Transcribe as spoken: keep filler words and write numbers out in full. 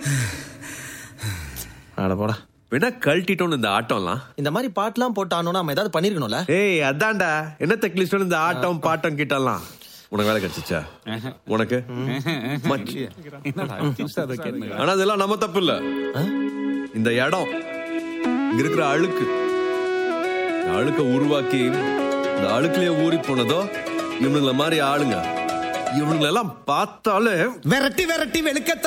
அட போடா. வேணா கழட்டிட்டோம் இந்த ஆட்டம்லாம். இந்த மாதிரி பாட்டுலாம் போட்டானோ நம்ம ஏதாவது பண்ணிருக்கணும்ல. ஏய் அதான்டா, என்ன தெக்லிஸ்டோம் இந்த ஆட்டம் பாட்டம் கிட்டலாம். உனக்கு வேலை கிடைச்சிச்சா? உனக்கு ஆனா அதெல்லாம் நம்ம தப்பு இல்ல. இந்த இடம் இங்க இருக்கிற அழுக்கு, இந்த அழுக்க உருவாக்கி இந்த அழுக்குலயே ஊறி போனதோ இவனுங்கள மாதிரி ஆளுங்க. இவனுங்களெல்லாம் பார்த்தாலே விரட்டி விரட்டி வெளுக்க